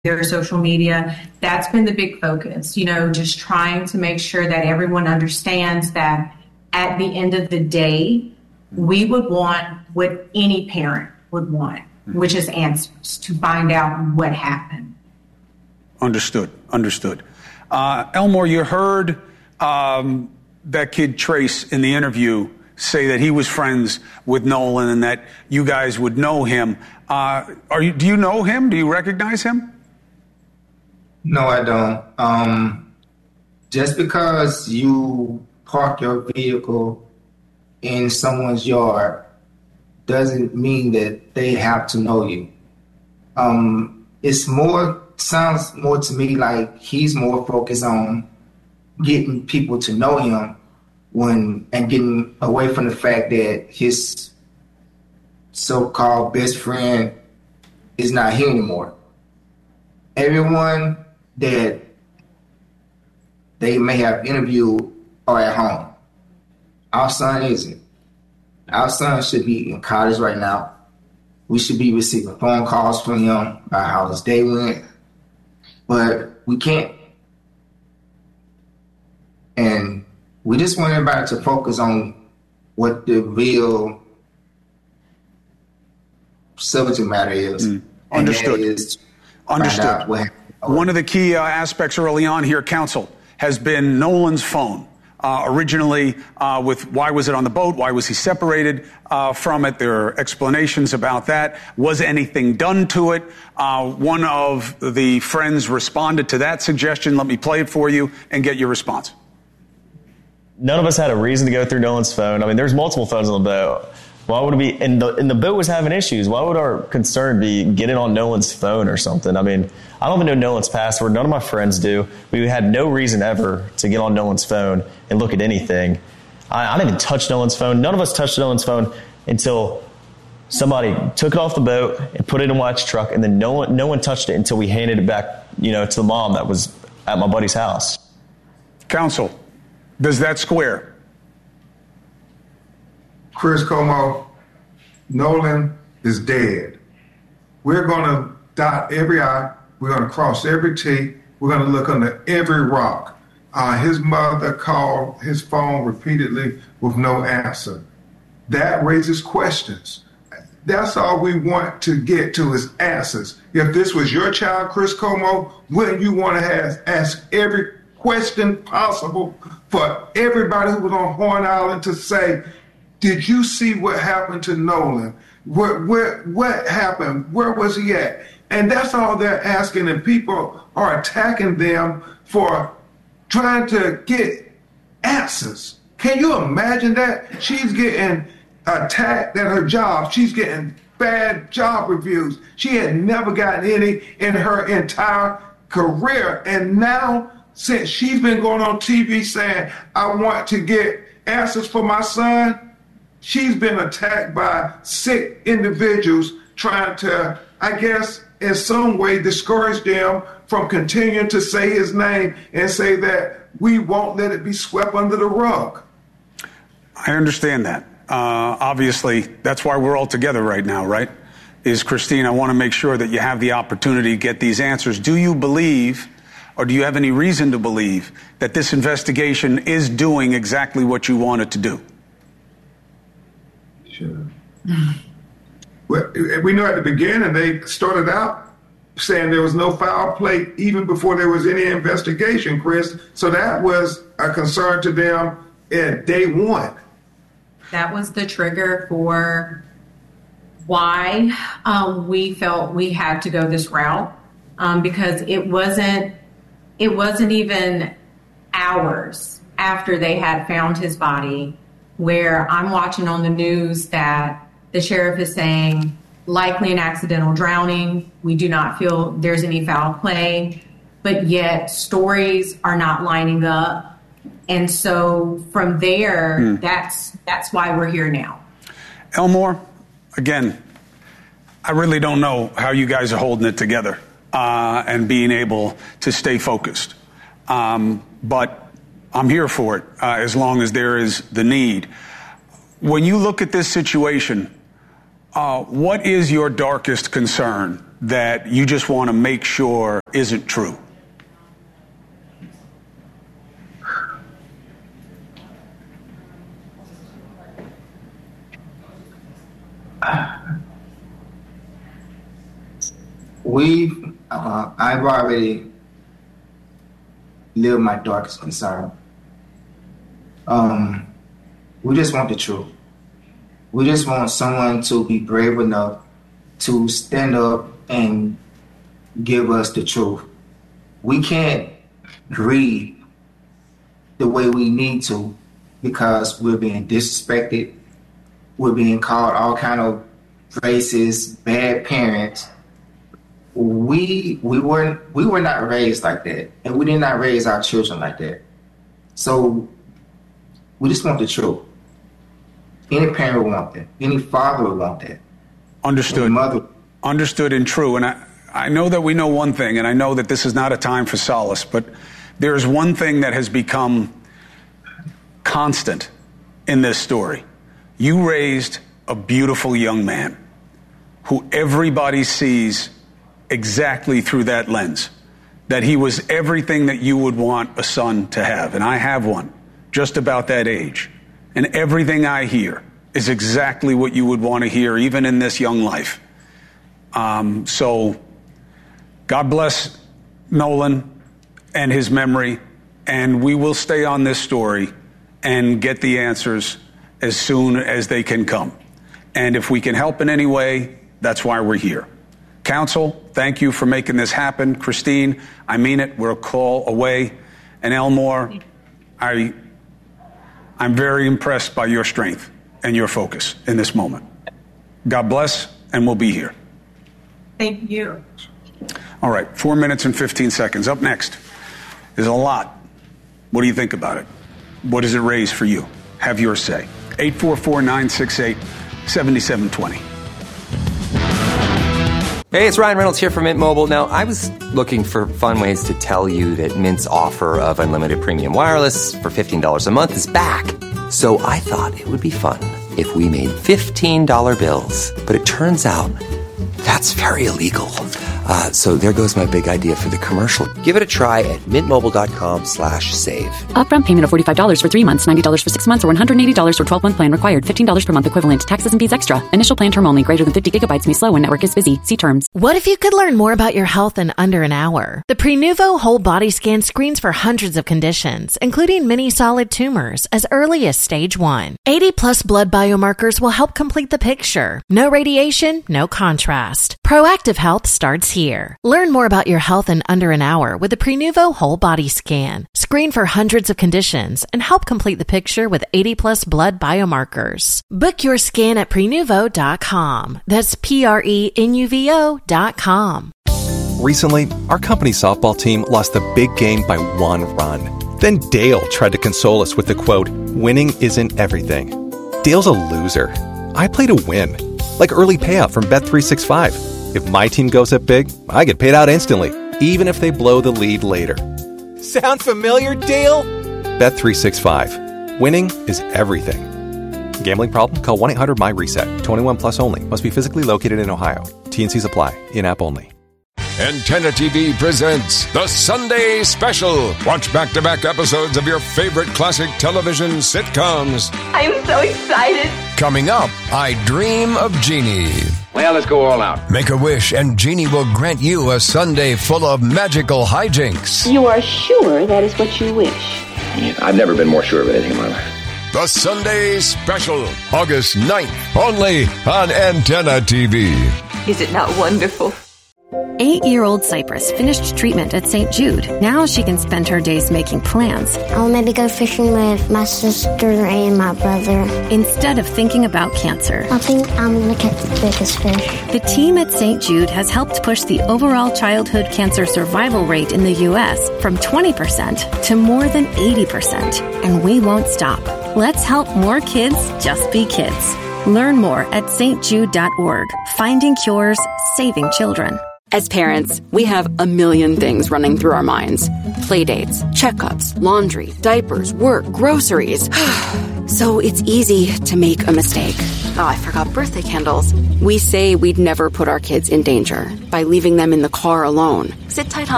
their social media. That's been the big focus, just trying to make sure that everyone understands that at the end of the day, we would want what any parent would want, which is answers to find out what happened. Understood. Elmore, you heard that kid Trace in the interview say that he was friends with Nolan and that you guys would know him. Do you know him? Do you recognize him? No, I don't. Just because you park your vehicle in someone's yard doesn't mean that they have to know you. Sounds more to me like he's more focused on getting people to know him and getting away from the fact that his so-called best friend is not here anymore. Everyone that they may have interviewed are at home. Our son isn't. Our son should be in college right now. We should be receiving phone calls from him about how his day went, but we can't. And we just want everybody to focus on what the real subject matter is. Understood. One of the key aspects early on here, counsel, has been Nolan's phone. Originally, with why was it on the boat? Why was he separated from it? There are explanations about that. Was anything done to it? One of the friends responded to that suggestion. Let me play it for you and get your response. None of us had a reason to go through Nolan's phone. I mean, there's multiple phones on the boat. Why would it be? And the boat was having issues. Why would our concern be getting on Nolan's phone or something? I mean, I don't even know Nolan's password. None of my friends do. We had no reason ever to get on Nolan's phone and look at anything. I didn't even touch Nolan's phone. None of us touched Nolan's phone until somebody took it off the boat and put it in Wyatt's truck, and then no one touched it until we handed it back, to the mom that was at my buddy's house. Counsel, does that square? Chris Como, Nolan is dead. We're going to dot every I. We're going to cross every T. We're going to look under every rock. His mother called his phone repeatedly with no answer. That raises questions. That's all we want to get to is answers. If this was your child, Chris Como, wouldn't you want to ask every question possible for everybody who was on Horn Island to say, did you see what happened to Nolan? What happened? Where was he at? And that's all they're asking, and people are attacking them for trying to get answers. Can you imagine that? She's getting attacked at her job. She's getting bad job reviews. She had never gotten any in her entire career. And now, since she's been going on TV saying, I want to get answers for my son, she's been attacked by sick individuals trying to, I guess, in some way discourage them from continuing to say his name and say that we won't let it be swept under the rug. I understand that. Obviously, that's why we're all together right now, right? Christine, I want to make sure that you have the opportunity to get these answers. Do you believe, or do you have any reason to believe, that this investigation is doing exactly what you want it to do? Sure. Well, we know at the beginning they started out saying there was no foul play even before there was any investigation, Chris. So that was a concern to them at day one. That was the trigger for why we felt we had to go this route, because it wasn't even hours after they had found his body where I'm watching on the news that the sheriff is saying likely an accidental drowning. We do not feel there's any foul play, but yet stories are not lining up. And so from there, that's why we're here now. Elmore, again, I really don't know how you guys are holding it together and being able to stay focused. But I'm here for it as long as there is the need. When you look at this situation, what is your darkest concern that you just want to make sure isn't true? I've already lived my darkest concern. We just want the truth. We just want someone to be brave enough to stand up and give us the truth. We can't grieve the way we need to because we're being disrespected. We're being called all kind of racist, bad parents. We were not raised like that, and we did not raise our children like that. So we just want the truth. Any parent would want that. Any father would want that. Understood. Any mother. Understood and true. And I know that we know one thing, and I know that this is not a time for solace, but there is one thing that has become constant in this story. You raised a beautiful young man who everybody sees exactly through that lens, that he was everything that you would want a son to have. And I have one just about that age. And everything I hear is exactly what you would want to hear, even in this young life. So God bless Nolan and his memory, and we will stay on this story and get the answers as soon as they can come. And if we can help in any way, that's why we're here. Counsel, thank you for making this happen. Christine, I mean it. We're a call away. And Elmore, I'm very impressed by your strength and your focus in this moment. God bless, and we'll be here. Thank you. All right, 4 minutes and 15 seconds. Up next is a lot. What do you think about it? What does it raise for you? Have your say. 844-968-7720. Hey, it's Ryan Reynolds here from Mint Mobile. Now, I was looking for fun ways to tell you that Mint's offer of unlimited premium wireless for $15 a month is back. So I thought it would be fun if we made $15 bills. But it turns out that's very illegal. So there goes my big idea for the commercial. Give it a try at mintmobile.com/save. Upfront payment of $45 for 3 months, $90 for 6 months, or $180 for 12-month plan required. $15 per month equivalent. Taxes and fees extra. Initial plan term only. Greater than 50 gigabytes may slow when network is busy. See terms. What if you could learn more about your health in under an hour? The Prenuvo Whole Body Scan screens for hundreds of conditions, including many solid tumors, as early as stage 1. 80-plus blood biomarkers will help complete the picture. No radiation, no contrast. Proactive health starts here. Learn more about your health in under an hour with the Prenuvo Whole Body Scan. Screen for hundreds of conditions and help complete the picture with 80-plus blood biomarkers. Book your scan at Prenuvo.com. That's Prenuvo.com. Recently, our company softball team lost the big game by 1 run. Then Dale tried to console us with the quote, "Winning isn't everything." Dale's a loser. I play to win. Like early payout from Bet365. If my team goes up big, I get paid out instantly, even if they blow the lead later. Sound familiar, Dale? Bet365. Winning is everything. Gambling problem? Call 1-800-MY-RESET. 21 plus only. Must be physically located in Ohio. T&Cs apply. In-app only. Antenna TV presents The Sunday Special. Watch back-to-back episodes of your favorite classic television sitcoms. I'm so excited. Coming up, I Dream of Jeannie. Well, let's go all out. Make a wish and Jeannie will grant you a Sunday full of magical hijinks. You are sure that is what you wish? I've never been more sure of anything in my life. The Sunday Special, August 9th, only on Antenna TV. Is it not wonderful? 8-year-old Cypress finished treatment at St. Jude. Now she can spend her days making plans. I'll maybe go fishing with my sister and my brother. Instead of thinking about cancer. I think I'm going to catch the biggest fish. The team at St. Jude has helped push the overall childhood cancer survival rate in the U.S. from 20% to more than 80%. And we won't stop. Let's help more kids just be kids. Learn more at stjude.org. Finding cures, saving children. As parents, we have a million things running through our minds. Playdates, checkups, laundry, diapers, work, groceries. So it's easy to make a mistake. Oh, I forgot birthday candles. We say we'd never put our kids in danger by leaving them in the car alone. Sit tight,